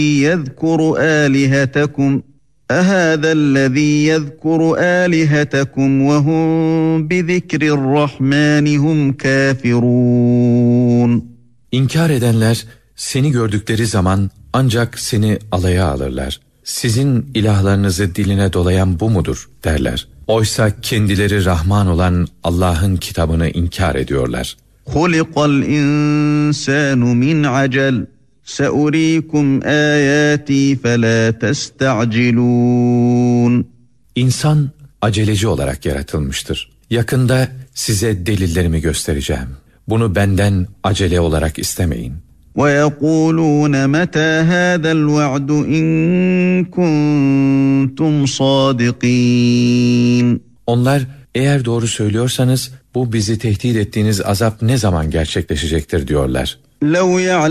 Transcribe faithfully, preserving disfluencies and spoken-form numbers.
يذكر آلهتكم أهذا الذي يذكر آلهتكم وهم بذكر الرحمن هم كافرون. İnkar edenler seni gördükleri zaman ancak seni alaya alırlar. Sizin ilahlarınızı diline dolayan bu mudur derler. Oysa kendileri Rahman olan Allah'ın kitabını inkar ediyorlar. خُلِقَ الْاِنْسَانُ مِنْ عَجَلٍ سَأُرِيكُمْ آيَاتِي فَلَا تَسْتَعْجِلُونَ. İnsan aceleci olarak yaratılmıştır. Yakında size delillerimi göstereceğim. Bunu benden acele olarak istemeyin. وَيَقُولُونَ مَتَى هَذَا الْوَعْدُ اِنْ كُنْتُمْ صَادِقِينَ. Onlar eğer doğru söylüyorsanız bu bizi tehdit ettiğiniz azap ne zaman gerçekleşecektir diyorlar. لَوْ